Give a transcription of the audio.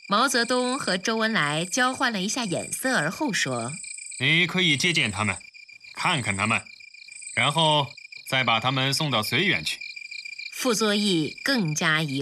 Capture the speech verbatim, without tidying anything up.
毛泽东和周恩来交换了一下眼色，而后说：“ 你可以接见他们，看看他们，然后再把他们送到绥远去。” 傅作义更加疑